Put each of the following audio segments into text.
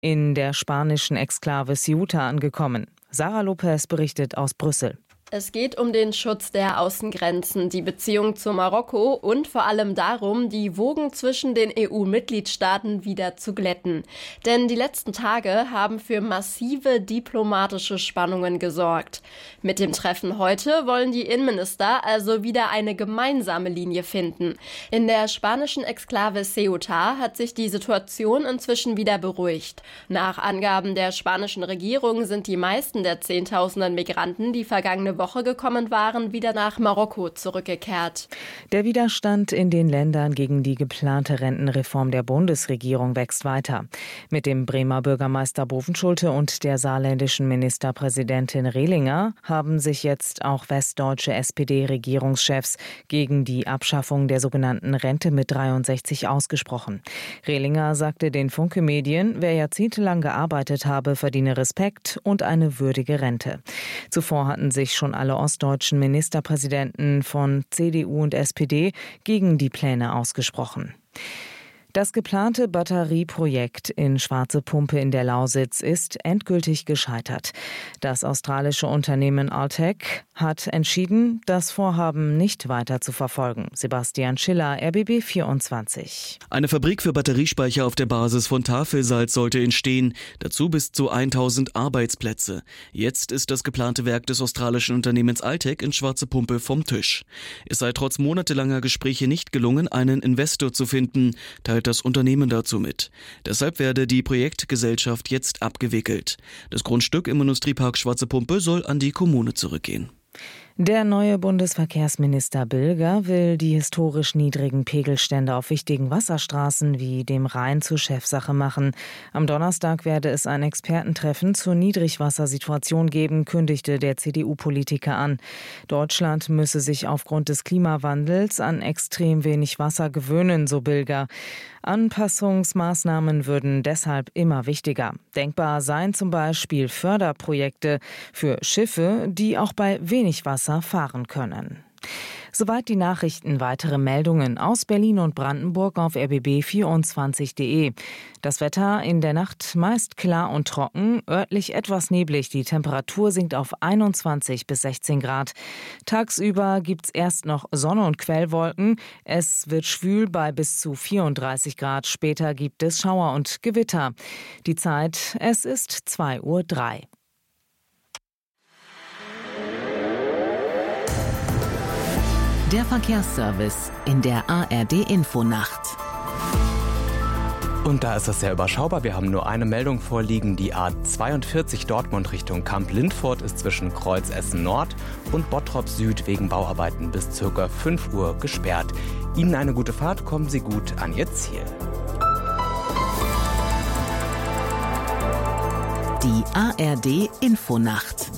in der spanischen Exklave Ceuta angekommen. Sarah Lopez berichtet aus Brüssel. Es geht um den Schutz der Außengrenzen, die Beziehung zu Marokko und vor allem darum, die Wogen zwischen den EU-Mitgliedstaaten wieder zu glätten. Denn die letzten Tage haben für massive diplomatische Spannungen gesorgt. Mit dem Treffen heute wollen die Innenminister also wieder eine gemeinsame Linie finden. In der spanischen Exklave Ceuta hat sich die Situation inzwischen wieder beruhigt. Nach Angaben der spanischen Regierung sind die meisten der Zehntausenden Migranten, die vergangene Woche gekommen waren, wieder nach Marokko zurückgekehrt. Der Widerstand in den Ländern gegen die geplante Rentenreform der Bundesregierung wächst weiter. Mit dem Bremer Bürgermeister Bovenschulte und der saarländischen Ministerpräsidentin Rehlinger haben sich jetzt auch westdeutsche SPD-Regierungschefs gegen die Abschaffung der sogenannten Rente mit 63 ausgesprochen. Rehlinger sagte den Funke-Medien, wer jahrzehntelang gearbeitet habe, verdiene Respekt und eine würdige Rente. Zuvor hatten sich schon alle ostdeutschen Ministerpräsidenten von CDU und SPD gegen die Pläne ausgesprochen. Das geplante Batterieprojekt in Schwarze Pumpe in der Lausitz ist endgültig gescheitert. Das australische Unternehmen Altec hat entschieden, das Vorhaben nicht weiter zu verfolgen. Sebastian Schiller, RBB 24. Eine Fabrik für Batteriespeicher auf der Basis von Tafelsalz sollte entstehen, dazu bis zu 1000 Arbeitsplätze. Jetzt ist das geplante Werk des australischen Unternehmens Altec in Schwarze Pumpe vom Tisch. Es sei trotz monatelanger Gespräche nicht gelungen, einen Investor zu finden, teilt das Unternehmen dazu mit. Deshalb werde die Projektgesellschaft jetzt abgewickelt. Das Grundstück im Industriepark Schwarze Pumpe soll an die Kommune zurückgehen. Der neue Bundesverkehrsminister Bilger will die historisch niedrigen Pegelstände auf wichtigen Wasserstraßen wie dem Rhein zur Chefsache machen. Am Donnerstag werde es ein Expertentreffen zur Niedrigwassersituation geben, kündigte der CDU-Politiker an. Deutschland müsse sich aufgrund des Klimawandels an extrem wenig Wasser gewöhnen, so Bilger. Anpassungsmaßnahmen würden deshalb immer wichtiger. Denkbar seien zum Beispiel Förderprojekte für Schiffe, die auch bei wenig Wasser fahren können. Soweit die Nachrichten. Weitere Meldungen aus Berlin und Brandenburg auf rbb24.de. Das Wetter in der Nacht meist klar und trocken, örtlich etwas neblig. Die Temperatur sinkt auf 21 bis 16 Grad. Tagsüber gibt's erst noch Sonne und Quellwolken. Es wird schwül bei bis zu 34 Grad. Später gibt es Schauer und Gewitter. Die Zeit, es ist 2:03 Uhr. Der Verkehrsservice in der ARD-Infonacht. Und da ist es sehr überschaubar. Wir haben nur eine Meldung vorliegen. Die A42 Dortmund Richtung Kamp-Lindfort ist zwischen Kreuz Essen Nord und Bottrop Süd wegen Bauarbeiten bis ca. 5 Uhr gesperrt. Ihnen eine gute Fahrt, kommen Sie gut an Ihr Ziel. Die ARD-Infonacht.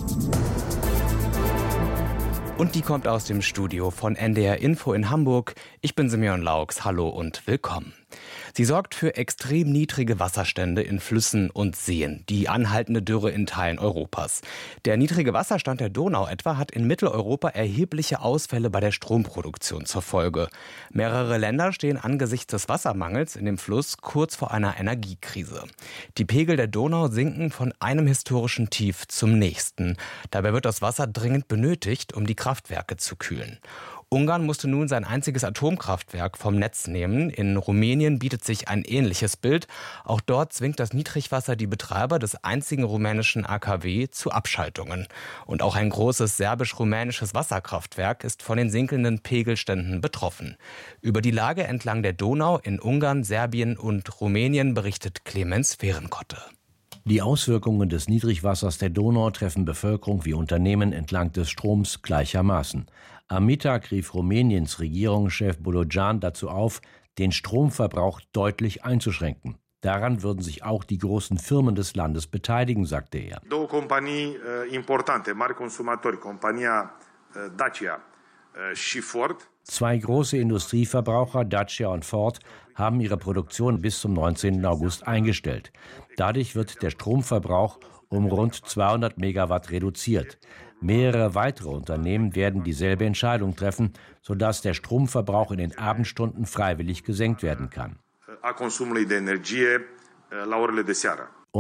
Und die kommt aus dem Studio von NDR Info in Hamburg. Ich bin Simeon Laux. Hallo und willkommen. Sie sorgt für extrem niedrige Wasserstände in Flüssen und Seen, die anhaltende Dürre in Teilen Europas. Der niedrige Wasserstand der Donau etwa hat in Mitteleuropa erhebliche Ausfälle bei der Stromproduktion zur Folge. Mehrere Länder stehen angesichts des Wassermangels in dem Fluss kurz vor einer Energiekrise. Die Pegel der Donau sinken von einem historischen Tief zum nächsten. Dabei wird das Wasser dringend benötigt, um die Kraftwerke zu kühlen. Ungarn musste nun sein einziges Atomkraftwerk vom Netz nehmen. In Rumänien bietet sich ein ähnliches Bild. Auch dort zwingt das Niedrigwasser die Betreiber des einzigen rumänischen AKW zu Abschaltungen. Und auch ein großes serbisch-rumänisches Wasserkraftwerk ist von den sinkenden Pegelständen betroffen. Über die Lage entlang der Donau in Ungarn, Serbien und Rumänien berichtet Clemens Fehrenkotte. Die Auswirkungen des Niedrigwassers der Donau treffen Bevölkerung wie Unternehmen entlang des Stroms gleichermaßen. Am Mittag rief Rumäniens Regierungschef Bolojan dazu auf, den Stromverbrauch deutlich einzuschränken. Daran würden sich auch die großen Firmen des Landes beteiligen, sagte er. Două companii importante, mari consumatori, compania Dacia și Ford. Zwei große Industrieverbraucher, Dacia und Ford, haben ihre Produktion bis zum 19. August eingestellt. Dadurch wird der Stromverbrauch um rund 200 Megawatt reduziert. Mehrere weitere Unternehmen werden dieselbe Entscheidung treffen, sodass der Stromverbrauch in den Abendstunden freiwillig gesenkt werden kann.